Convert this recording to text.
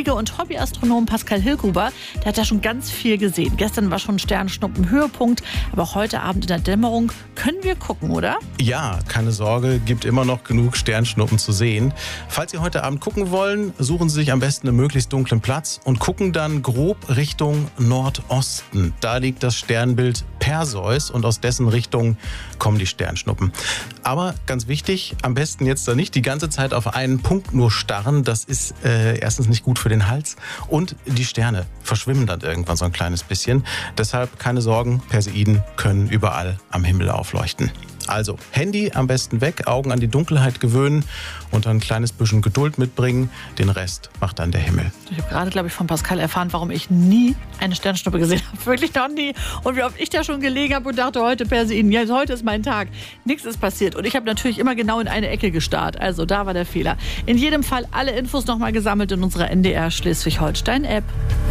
Kollege und Hobbyastronom Pascal Hillgruber, der hat da schon ganz viel gesehen. Gestern war schon Sternschnuppen-Höhepunkt, aber auch heute Abend in der Dämmerung können wir gucken, oder? Ja, keine Sorge, gibt immer noch genug Sternschnuppen zu sehen. Falls Sie heute Abend gucken wollen, suchen Sie sich am besten einen möglichst dunklen Platz und gucken dann grob Richtung Nordosten. Da liegt das Sternbild Perseus und aus dessen Richtung kommen die Sternschnuppen. Aber ganz wichtig, am besten jetzt da nicht die ganze Zeit auf einen Punkt nur starren. Das ist erstens nicht gut für den Hals und die Sterne verschwimmen dann irgendwann so ein kleines bisschen. Deshalb keine Sorgen, Perseiden können überall am Himmel aufleuchten. Also Handy am besten weg, Augen an die Dunkelheit gewöhnen und ein kleines bisschen Geduld mitbringen. Den Rest macht dann der Himmel. Ich habe gerade, glaube ich, von Pascal erfahren, warum ich nie eine Sternschnuppe gesehen habe. Wirklich noch nie. Und wie oft ich da schon gelegen habe und dachte, heute Perseiden, ja, heute ist mein Tag. Nichts ist passiert. Und ich habe natürlich immer genau in eine Ecke gestarrt. Also da war der Fehler. In jedem Fall alle Infos nochmal gesammelt in unserer NDR Schleswig-Holstein-App.